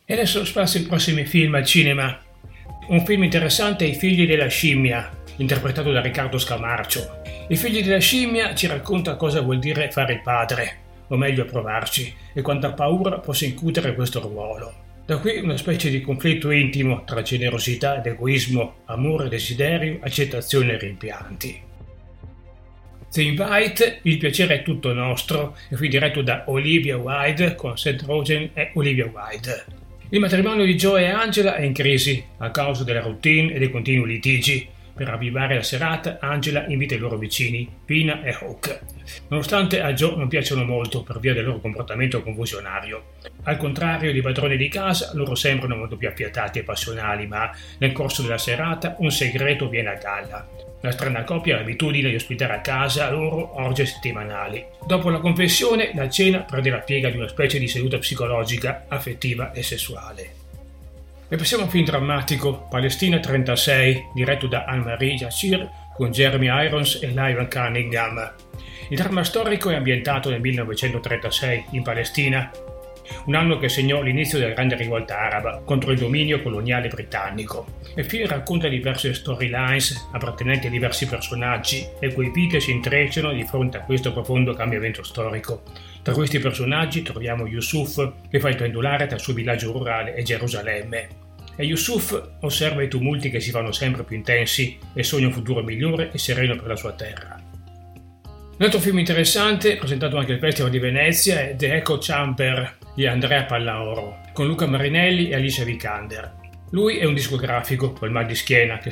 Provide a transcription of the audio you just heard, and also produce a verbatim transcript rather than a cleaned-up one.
E adesso spazio ai prossimi film al cinema. Un film interessante è I figli della scimmia, interpretato da Riccardo Scamarcio. I figli della scimmia ci racconta cosa vuol dire fare il padre, o meglio provarci, e quanta paura possa incutere questo ruolo. Da qui una specie di conflitto intimo tra generosità ed egoismo, amore, desiderio, accettazione e rimpianti. The Invite, Il piacere è tutto nostro, è qui diretto da Olivia Wilde con Seth Rogen e Olivia Wilde. Il matrimonio di Joe e Angela è in crisi a causa della routine e dei continui litigi. Per ravvivare la serata, Angela invita i loro vicini, Pina e Hawk. Nonostante a Joe non piacciono molto per via del loro comportamento confusionario. Al contrario dei padroni di casa, loro sembrano molto più affiatati e passionali, ma nel corso della serata un segreto viene a galla. La strana coppia ha l'abitudine di ospitare a casa loro orge settimanali. Dopo la confessione, la cena prende la piega di una specie di seduta psicologica, affettiva e sessuale. E passiamo a un film drammatico, Palestina trentasei, diretto da Anne-Marie Jacir con Jeremy Irons e Lyman Cunningham. Il dramma storico è ambientato nel millenovecentotrentasei in Palestina, un anno che segnò l'inizio della grande rivolta araba contro il dominio coloniale britannico. Il film racconta diverse storylines appartenenti a diversi personaggi e quei vite si intrecciano di fronte a questo profondo cambiamento storico. Tra questi personaggi troviamo Yusuf, che fa il pendolare tra il suo villaggio rurale e Gerusalemme. E Yusuf osserva i tumulti che si fanno sempre più intensi e sogna un futuro migliore e sereno per la sua terra. Un altro film interessante, presentato anche al Festival di Venezia, è The Echo Chamber di Andrea Pallaoro, con Luca Marinelli e Alicia Vikander. Lui è un discografico col mal di schiena che